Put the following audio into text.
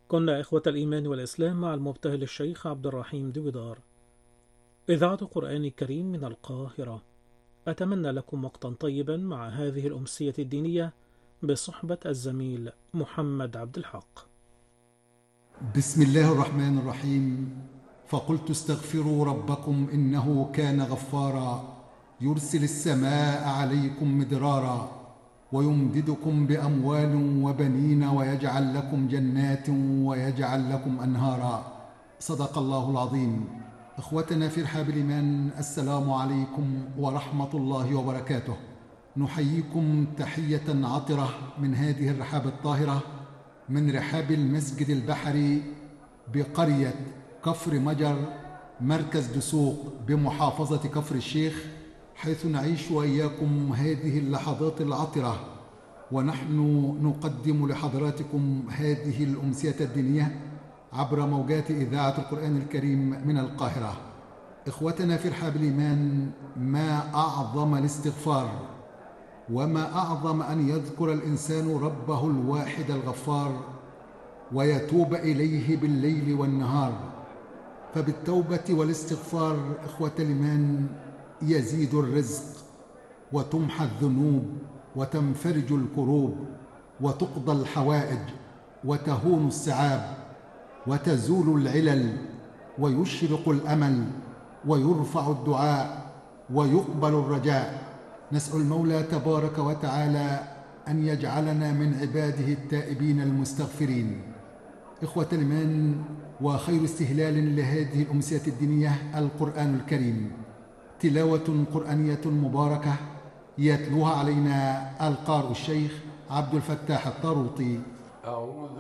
كنا إخوة الإيمان والإسلام مع المبتهل الشيخ عبد الرحيم دويدار. إذاعة قرآن الكريم من القاهرة. أتمنى لكم وقتا طيبا مع هذه الأمسية الدينية بصحبة الزميل محمد عبد الحق. بسم الله الرحمن الرحيم. فقلت استغفروا ربكم إنه كان غفارا يرسل السماء عليكم مدرارا ويمددكم بأموال وبنين ويجعل لكم جنات ويجعل لكم أنهارا. صدق الله العظيم. إخوتنا في رحاب الإيمان، السلام عليكم ورحمة الله وبركاته. نحييكم تحية عطرة من هذه الرحاب الطاهرة، من رحاب المسجد البحري بقرية كفر مجر، مركز دسوق بمحافظة كفر الشيخ، حيث نعيش وإياكم هذه اللحظات العطرة، ونحن نقدم لحضراتكم هذه الأمسية الدينية عبر موجات إذاعة القرآن الكريم من القاهرة. إخوتنا في رحاب الإيمان، ما أعظم الاستغفار، وما أعظم أن يذكر الإنسان ربه الواحد الغفار ويتوب إليه بالليل والنهار. فبالتوبة والاستغفار إخوة الإيمان يزيد الرزق، وتمحى الذنوب، وتنفرج الكروب، وتقضى الحوائج، وتهون الصعاب، وتزول العلل، ويشرق الأمل، ويرفع الدعاء، ويقبل الرجاء. نسأل المولى تبارك وتعالى أن يجعلنا من عباده التائبين المستغفرين. إخوة الإيمان، وخير استهلال لهذه الأمسية الدينية القرآن الكريم، تلاوة قرآنية مباركة يتلوها علينا القارئ الشيخ عبد الفتاح الطاروطي.